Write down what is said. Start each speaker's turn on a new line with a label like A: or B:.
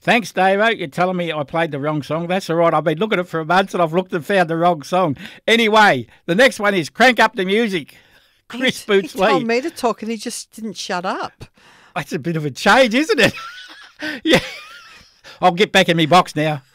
A: Thanks, Davo. You're telling me I played the wrong song. That's all right. I've been looking at it for a month and I've looked and found the wrong song. Anyway, the next one is Crank Up the Music. Chris Boots
B: He
A: Lee.
B: told me to talk and he just didn't shut up.
A: That's a bit of a change, isn't it? Yeah. I'll get back in my box now.